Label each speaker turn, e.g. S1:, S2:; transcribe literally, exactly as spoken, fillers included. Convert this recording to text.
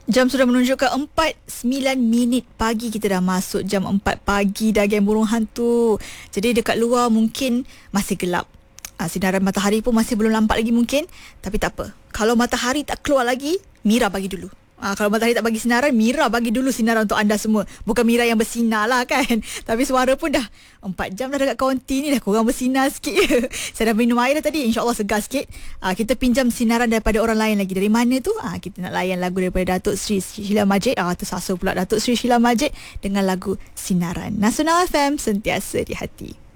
S1: Jam sudah menunjukkan empat sembilan minit pagi. Kita dah masuk jam empat pagi dah, geng burung hantu. Jadi dekat luar mungkin masih gelap. Uh, sinaran matahari pun masih belum nampak lagi mungkin. Tapi tak apa. Kalau matahari tak keluar lagi, Mira bagi dulu. Uh, kalau matahari tak bagi sinaran, Mira bagi dulu sinaran untuk anda semua. Bukan Mira yang bersinar lah kan. Tapi suara pun dah empat jam dah dekat kaunti ni, dah korang bersinar sikit. Saya dah minum air dah tadi, InsyaAllah segar sikit. uh, Kita pinjam sinaran daripada orang lain lagi. Dari mana tu? Uh, kita nak layan lagu daripada Datuk Seri Sheila Majid. uh, Tersasul pula Datuk Seri Sheila Majid dengan lagu Sinaran. Nasional F M, sentiasa di hati.